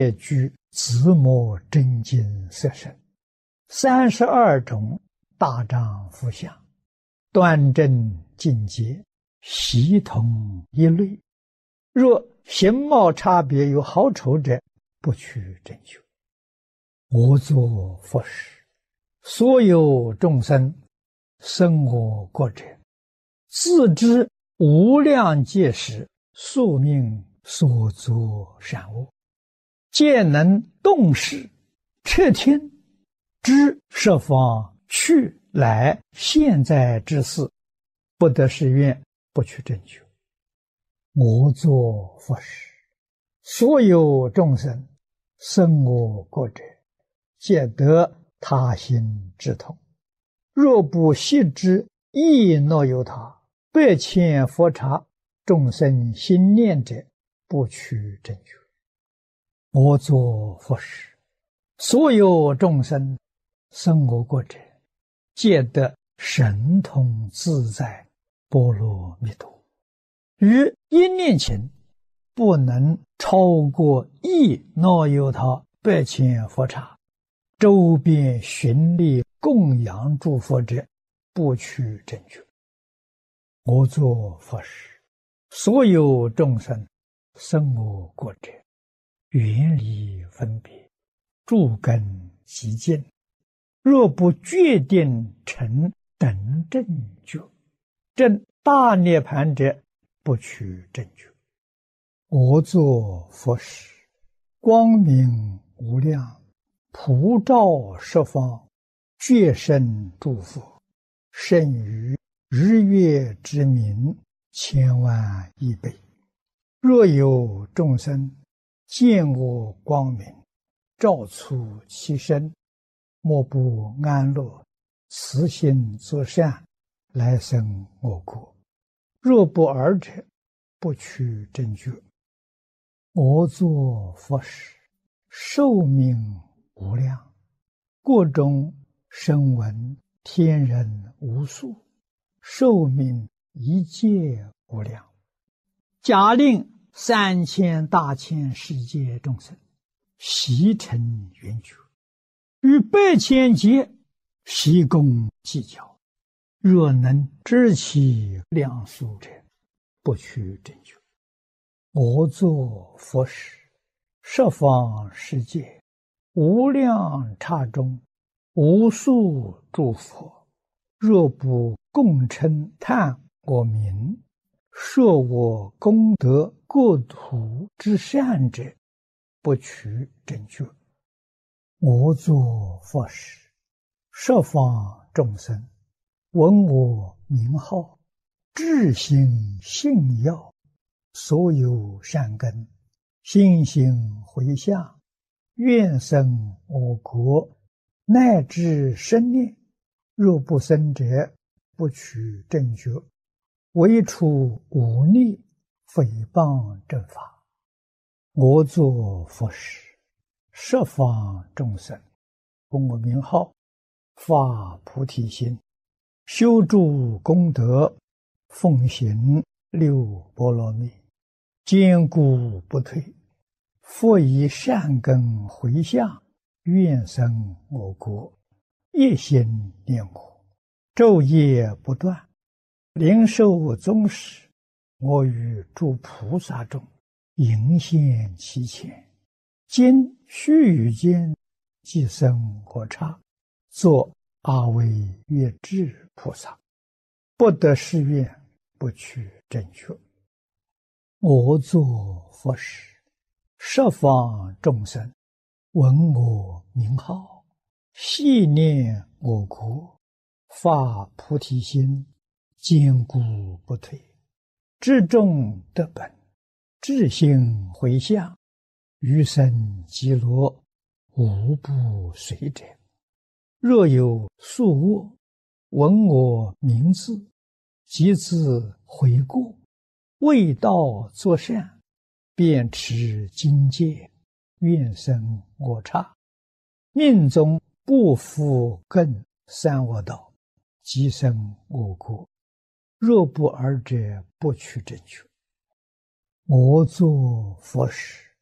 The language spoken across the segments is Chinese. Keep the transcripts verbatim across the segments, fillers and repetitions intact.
列举子母真经色身，三十二种大丈夫相，端正境界，悉同一类。若形貌差别有好丑者，不取正修。我作佛时，所有众生生我国者，自知无量劫时宿命所作善恶，皆能动识彻听，知十方去来现在之事，不得誓愿，不取正修。我作佛时，所有众生生我国者，皆得他心之通。若不悉知亦若有他，百千佛刹众生心念者，不取正觉。我作佛时，所有众生生我国者，皆得神通自在波罗蜜多。于一念前，不能超过亦若有他百千佛刹，周边寻力供养诸佛者，不取正觉。我作佛时，所有众生生我国者，远离分别，诸根极净。若不决定成等正觉，证大涅盘者，不取正觉。我作佛时，光明无量，普照十方，觉生诸佛，胜于日月之明千万亿倍。若有众生见我光明，照出其身，莫不安乐，慈心作善，来生我国。若不尔者，不取正觉。我作佛时，寿命无量，国中声闻天人无数，寿命一切无量。假令三千大千世界众生悉成圆觉，于百千劫悉共计较。若能知其量数者，不取正觉。我作佛时，十方世界无量刹中，无数诸佛，若不共称叹我名，说我功德国土之善者，不取正觉。我作佛时，十方众生闻我名号，至心信要，所有善根心行回向，愿生我国，乃至生念。若不生者，不取正觉。唯除忤逆诽谤正法。我作佛时，十方众生闻我名号，发菩提心，修诸功德，奉行六波罗蜜，坚固不退。复以善根回向，愿生我国，一心念我，昼夜不断，灵受宗室。我与诸菩萨中，迎现其前。今须臾间，即生我刹，作阿惟越致菩萨，不得誓愿，不取正觉。我作佛时，十方众生闻我名号，系念我国，发菩提心，坚固不退。至众得本，至心回向，余生极乐，无不随者。若有宿恶，闻我名字，即自悔过，为道作善，便持精戒，愿生我刹。命中不复更三恶道，即生我国。若不尔者，不取正觉。我作佛时，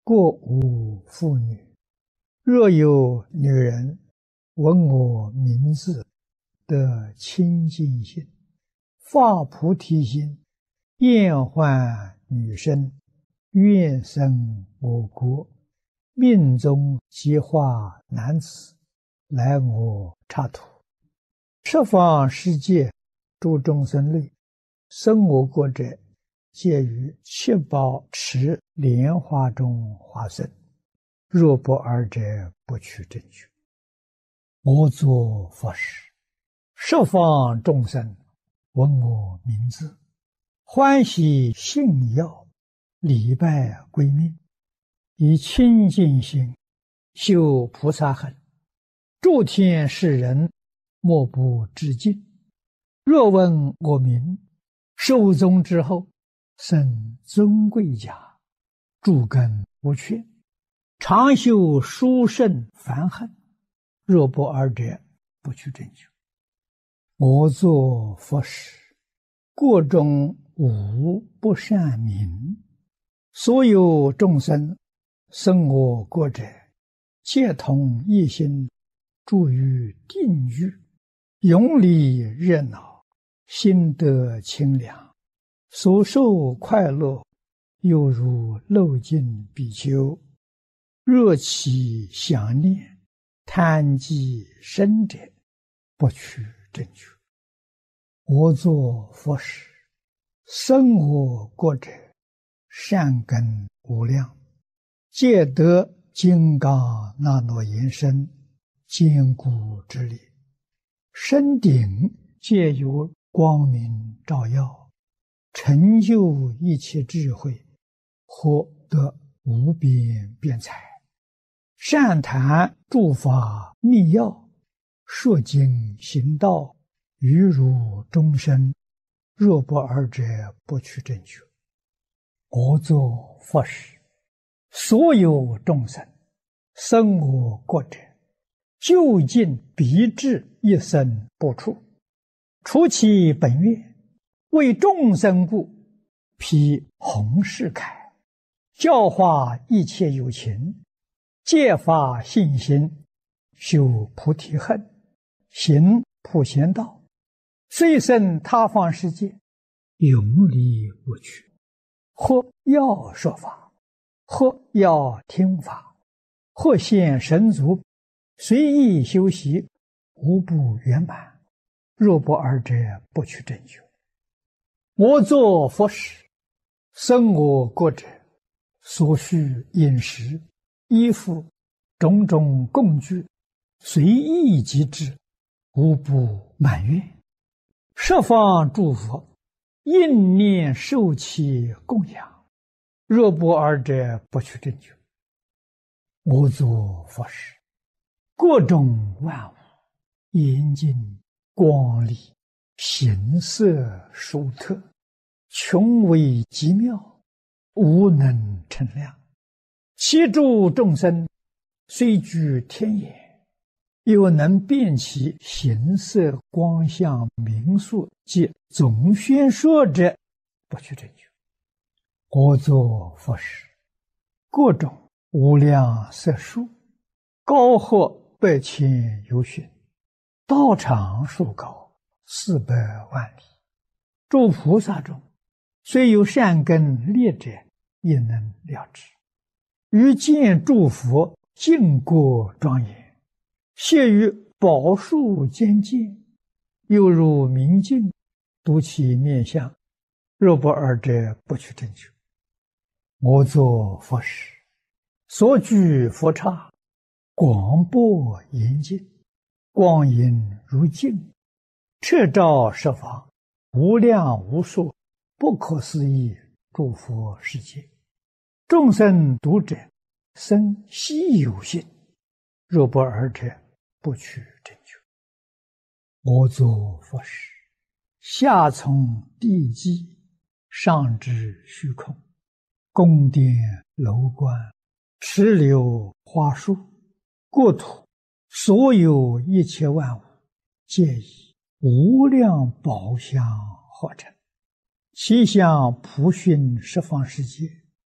过无妇女，若有女人闻我名字，得清净心，发菩提心，厌患女身，愿生我国，命中即化男子，来我刹土。十方世界诸众生类，生我国者，皆于七宝池莲花中化身。若不尔者，不取正觉。我作佛时，十方众生闻我名字，欢喜信要，礼拜归命，以清净心修菩萨行，诸天世人莫不致敬。若闻我名，寿终之后，生尊贵家，诸根无缺，常修殊胜梵行。若不尔者，不取正觉。我作佛时，国中无不善名，所有众生生我国者，皆同一心，住于定狱，永离热闹，心得清凉，所受快乐，犹如漏尽比丘。若其想念，贪积深者，不取正觉。我作佛时，生我国者，善根无量，皆得金刚那罗延伸，坚固之力，身顶皆有光明照耀，成就一切智慧，获得无边辩才，善谈诸法密要，说经行道，于如终身。若不尔者，不取正觉。我作佛时，所有众生生我国者，究竟必至一生不出，除其本愿，为众生故，披弘誓铠，教化一切有情，戒发信心，修菩提恨，行普贤道，虽生他方世界，永离无趣。或要说法，或要听法，或现神足，随意修习，无不圆满。若不尔者，不取正觉。我作佛时，生我国者，所需饮食、衣服、种种供具，随意即至，无不满愿。十方诸佛应念受其供养，若不尔者，不取正觉。我作佛时，各种万物严净光丽，形色殊特，穷微极妙，无能称量。其诸众生虽居天眼，又能辨其形色光相名数及总宣说者，不取正觉。我作佛时，各种无量色数，高或百千由旬，道场数高，四百万里。诸菩萨中，虽有善根劣者，也能了知。于见诸佛净国庄严，谢于宝树间见，犹如明镜，睹其面相。若不尔者，不取正觉。我作佛时，所居佛刹，广博严净，光影如镜，彻照十方，无量无数，不可思议诸佛世界。众生读者，生希有心。若不尔者，不取正觉。我作佛时，下从地基，上至虚空，宫殿楼观，池流花树，国土所有一切万物，皆以无量宝相合成，其相普熏十方世界，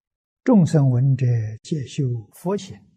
众生闻者皆修佛行。